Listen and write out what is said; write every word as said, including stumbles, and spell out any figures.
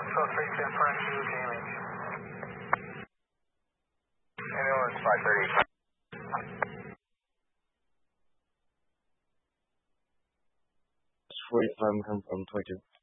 so three confirmed huge damage. Ambulance five thirty. forty-five confirmed twenty-two.